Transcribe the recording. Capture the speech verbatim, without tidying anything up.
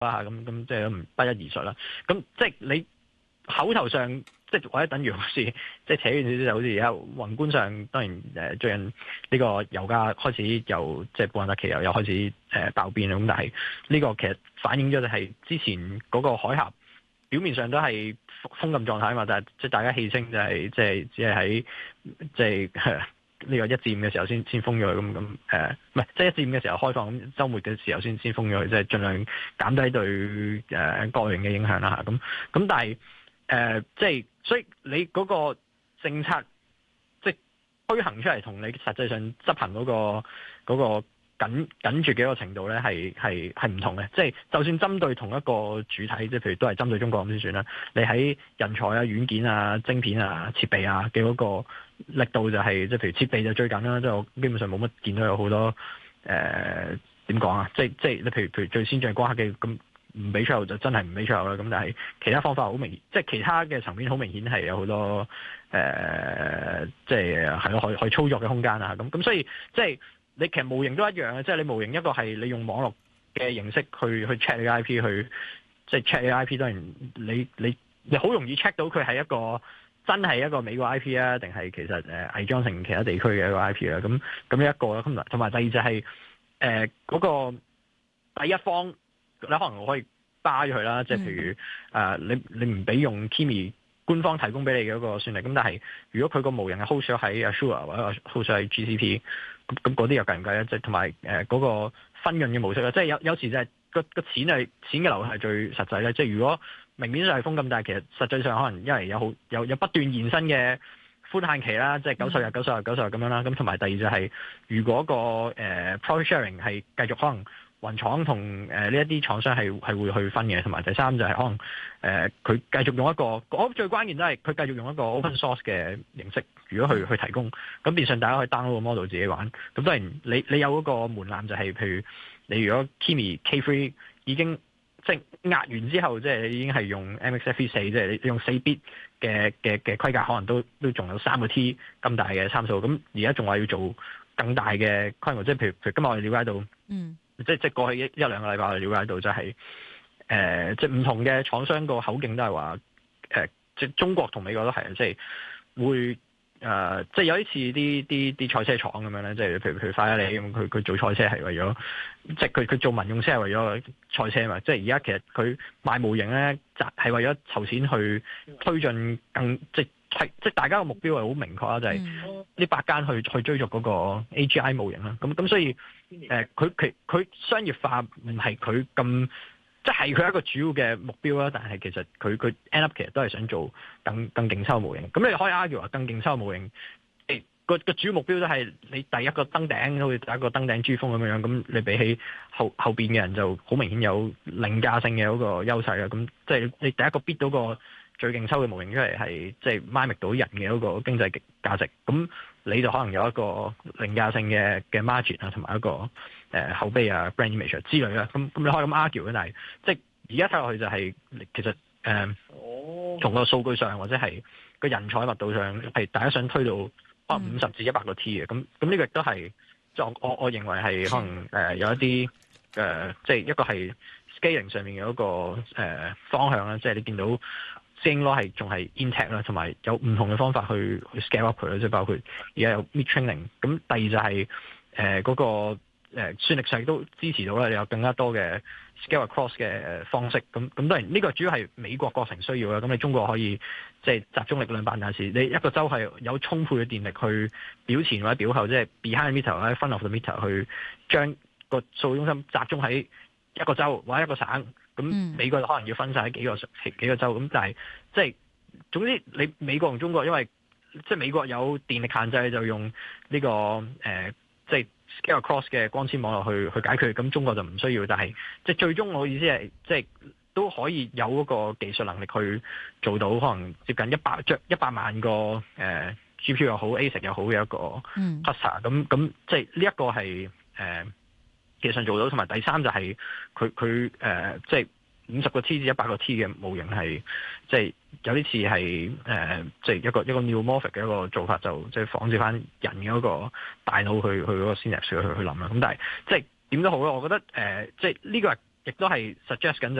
啦，咁咁即係唔不一而述啦。咁即係你口頭上即係或者等於好似即係扯遠少少，就好似而家宏觀上當然誒最近呢個油價開始又即係布蘭特期油又開始誒爆變啦。咁但係呢個其實反映咗就係之前嗰個海峽表面上都係封禁狀態啊嘛，但係即係大家戲稱就係即係只係喺即係呢個一至五嘅時候先先封咗佢咁咁誒，唔係即係一至五嘅時候開放，咁週末嘅時候先先封咗佢，即係盡量減低對誒個人嘅影響啦嚇。咁咁但係誒即係所以你嗰個政策即係推行出嚟，同你實際上執行嗰個嗰個緊緊絕嘅一個程度咧，係係係唔同嘅。即係就算針對同一個主體，即係譬如都係針對中國咁先算啦。你喺人才啊、軟件啊、晶片啊、設備啊嘅嗰個力度就係、是，即係譬如設備就最緊啦。即係我基本上冇乜見到有好多誒點講啊。即係即係你譬如譬如最先進光刻機咁唔俾出口就真係唔俾出口啦。咁但係其他方法好明顯，即係其他嘅層面好明顯係有好多誒、呃，即係係咯，可以可以操作嘅空間啊。咁咁所以即係。你其實模型都一樣嘅，即係你模型一個係你用網絡嘅形式去去 check 你 I P， 去即係 check 你 I P。當然你你你好容易 check 到佢係一個真係一個美國 I P 啊，定係其實誒偽裝成其他地區嘅一個 I P 啊。咁咁呢一個啦，同同埋第二就係誒嗰個第一方，你可能我可以巴咗佢啦，即係譬如誒、呃、你你唔俾用 Kimi 官方提供俾你嘅嗰個算力，咁但係如果佢個模型係 hold 咗喺 Azure 或者 hold 咗喺 G C P。咁嗰啲又計唔計咧？即係同埋誒嗰個分潤嘅模式咧，即係有有時就係個個錢係錢嘅流係最實際咧。即係如果明面上係封禁，但係其實實際上可能因為有好有有不斷延伸嘅寬限期啦，即係九十日、九十日、九十日咁樣啦。咁同埋第二就係、是、如果個誒、呃、profit sharing 係繼續可能雲廠同誒呢一啲廠商係係會去分嘅，同埋第三就係可能誒佢、呃、繼續用一個我最關鍵都係佢繼續用一個 open source 嘅形式。如果去去提供，咁變相大家可以 download 個 model 自己玩。咁當然你你有嗰個門檻就係、是，譬如你如果 Kimi K 三已經即係壓完之後，即係你已經係用 M X F E 四，即係你用四 bit 嘅嘅嘅規格，可能都都仲有三個 T 咁大嘅參數。咁而家仲話要做更大嘅規模，即係譬如譬如今日我哋了解到，嗯，即係即係過去一一兩個禮拜我哋了解到、就是，就係誒即係唔同嘅廠商個口徑都係話，誒、呃、即係中國同美國都係，即係會。誒、呃，即係有啲似啲啲啲賽車廠咁樣咧，即係譬如譬如法拉利咁，佢佢做賽車係為咗，即係佢佢做民用車係為咗賽車嘛。即係而家其實佢賣模型咧，就係為咗籌錢去推進更即係即係大家嘅目標係好明確啦，就係、是、呢八間去去追逐嗰個 A G I 模型啦。咁咁所以誒，佢佢佢商業化唔係佢咁。即係佢一個主要嘅目標啦，但係其實佢佢 end up 其實都係想做更更勁抽模型。咁你可以 argue 話更勁抽模型，誒個個主要目標都係你第一個登頂，好似第一個登頂珠峰咁樣。咁你比起後後邊嘅人就好明顯有凌駕性嘅嗰個優勢啦。咁即係你第一個 bid 到個最勁抽嘅模型出嚟係即係 mimic 到人嘅嗰個經濟價值。咁你就可能有一個凌駕性嘅嘅 margin 啊，同埋一個。誒、呃、口碑啊 brand image 之類啦，咁咁你可以咁 argue 嘅，但係即係而家睇落去就係、是、其實誒，從、呃、個數據上或者係個人才密度上係大家想推到可能五十至一百個 T 嘅，咁咁呢個亦都係即係我我我認為係可能誒、呃、有一啲誒、呃、即係一個係 scaling 上面嘅一個誒、呃、方向啦，即係你見到 Scaling law 係仲係 intact 啦，同埋有唔同嘅方法去去 scale up 佢啦，即係包括而家有 mid training，咁第二就係誒嗰個。誒算力上都支持到啦，你有更加多嘅 scale across 嘅方式，咁咁當然呢個主要係美國國情需要啦，咁你中國可以即係集中力量辦大事，你一個州係有充沛嘅電力去表前或者表後，即係 behind the meter 或者 front of the meter 去將個數據中心集中喺一個州或者一個省，咁美國就可能要分晒喺幾個幾個州，咁但係即係總之你美國同中國因為即係美國有電力限制，就用呢個誒即係。Scale across 嘅光纖網絡去去解決，咁中國就唔需要，但係即係最終我意思係，即係都可以有嗰個技術能力去做到，可能接近一百一百萬個誒、呃、G P U 又好 A S I C 又好嘅一個 cluster，咁咁即係呢一個係誒、呃、技術上做到，同埋第三就係佢佢誒即係五十個 T 至一百個 T 嘅模型係即係有啲似係誒即係一個一個 neuromorphic 嘅一個做法，就即係仿照翻人嘅嗰個大腦去去嗰個 synapse 去去諗啦。咁但係即係點都好啦，我覺得誒即係呢個係亦都係 suggest 緊